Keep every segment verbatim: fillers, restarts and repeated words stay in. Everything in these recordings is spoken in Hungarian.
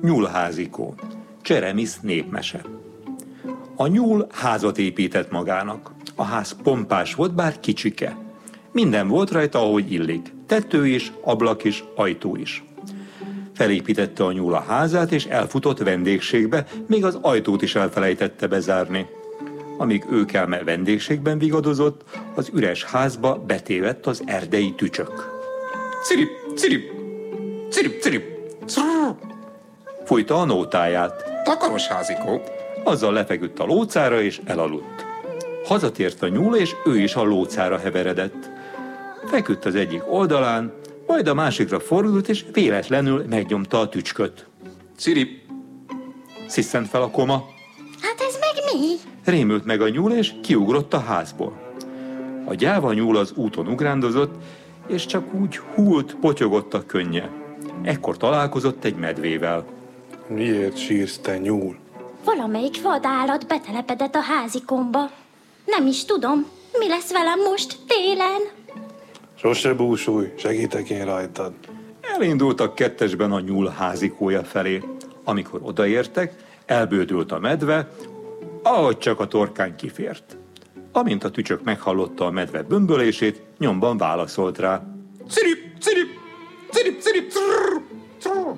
Nyúlházikó. Cseremisz népmese. A nyúl házat épített magának. A ház pompás volt, bár kicsike. Minden volt rajta, ahogy illik. Tető is, ablak is, ajtó is. Felépítette a nyúl a házát, és elfutott vendégségbe, még az ajtót is elfelejtette bezárni. Amíg őkelme vendégségben vigadozott, az üres házba betévedt az erdei tücsök. Cirip, cirip, cirip, cirip, cirip. Fújta a nótáját. Takaros házikó. Azzal lefeküdt a lócára, és elaludt. Hazatért a nyúl, és ő is a lócára heveredett. Feküdt az egyik oldalán, majd a másikra fordult, és véletlenül megnyomta a tücsköt. Cirip. Sziszent fel a koma. Hát ez meg mi? Rémült meg a nyúl, és kiugrott a házból. A gyáva nyúl az úton ugrándozott, és csak úgy hult, potyogott a könnye. Ekkor találkozott egy medvével. Miért sírsz, te nyúl? Valamelyik vadállat betelepedett a házikomba. Nem is tudom, mi lesz velem most télen. Sose búsulj, segítek én rajtad. Elindultak kettesben a nyúl házikója felé. Amikor odaértek, elbődült a medve, ahogy csak a torkán kifért. Amint a tücsök meghallotta a medve bömbölését, nyomban válaszolt rá. Cirip, cirip, cirip, cirip, cirip, cirip.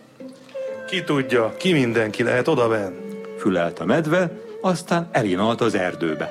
Ki tudja, ki mindenki lehet odabenn? Fülelt a medve, aztán elinalt az erdőbe.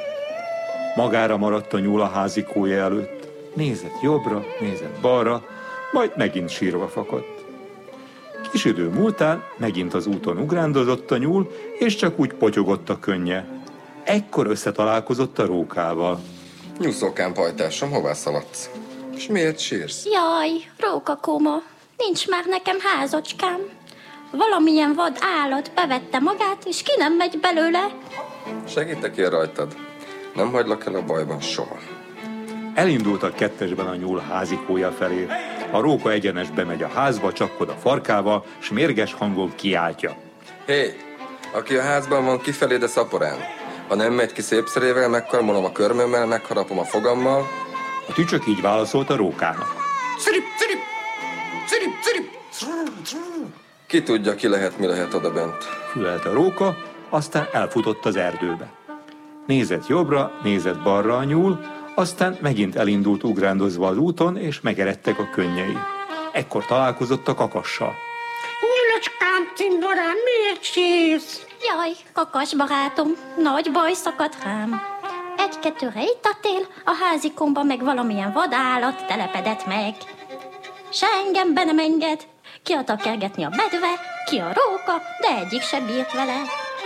Magára maradt a nyúl a házikója előtt. Nézett jobbra, nézett balra, majd megint sírva fakadt. Kis idő múltán megint az úton ugrándozott a nyúl, és csak úgy potyogott a könnye. Ekkor összetalálkozott a rókával. Nyúszókám, pajtásom, hová szaladsz? És miért sírsz? Jaj, rókakoma, nincs már nekem házacskám. Valamilyen vad állat bevette magát, és ki nem megy belőle. Segítek én rajtad. Nem hagylak el a bajban soha. Elindultak kettesben a nyúl házikója felé. A róka egyenesbe megy a házba, csapkod a farkával, s mérges hangon kiáltja. Hé, aki a házban van, kifelé, de szaporán. Ha nem megy ki szépszerével, megkarmolom a körmömmel, megharapom a fogammal. A tücsök így válaszolt a rókának. Cirip, cirip, cirip, cirip. Ki tudja, ki lehet, mi lehet odabent. Fülelt a róka, aztán elfutott az erdőbe. Nézett jobbra, nézett balra a nyúl, aztán megint elindult ugrándozva az úton, és megeredtek a könnyei. Ekkor találkozott a kakassal. Nyulacskám, cimborám, miért sírsz? Jaj, kakas barátom, nagy baj szakadt rám. Egy-kettőre itt a tél, a házikomba meg valamilyen vadállat telepedett meg. Se engem be nem enged, ki akar kergetni a medve, ki a róka, de egyik se bírt vele.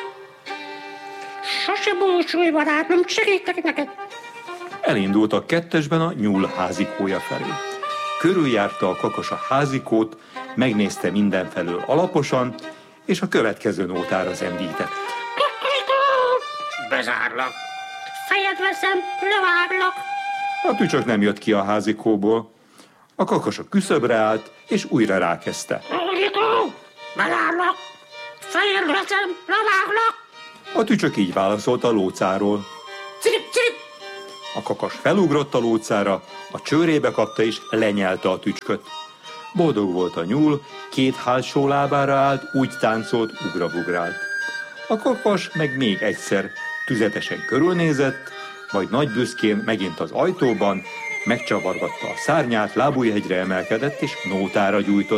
Sose búsulj, barátom, segítek neked. Elindultak kettesben a nyúl házikója felé. Körüljárta a kakas a házikót, megnézte mindenfelől alaposan, és a következő nótára zendített. Bezárlak. Fejed veszem, leváglak. A tücsök nem jött ki a házikóból. A kakas a küszöbre állt, és újra rákezdte. Házikó, bezárlak. Fejed veszem, leváglak. A tücsök így válaszolt a lócáról. Cirip, cirip. A kakas felugrott a lócára, a csőrébe kapta és lenyelte a tücsköt. Boldog volt a nyúl, két hátsó lábára állt, úgy táncolt, ugrabugrált. A kakas meg még egyszer tüzetesen körülnézett, majd nagy büszkén megint az ajtóban, megcsavargatta a szárnyát, lábújhegyre emelkedett és nótára gyújtott.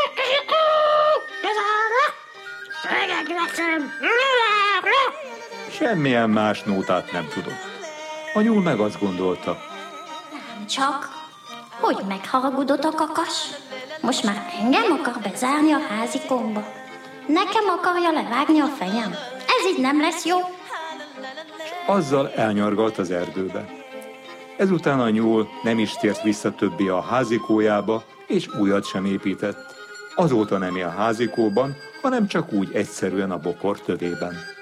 Semmilyen más nótát nem tudott. A nyúl meg azt gondolta. Nem csak, hogy megharagudott a kakas. Most már engem akar bezárni a házikomba. Nekem akarja levágni a fejem. Ez így nem lesz jó. És azzal elnyargalt az erdőbe. Ezután a nyúl nem is tért vissza többé a házikójába, és újat sem épített. Azóta nem él házikóban, hanem csak úgy egyszerűen a bokor tövében.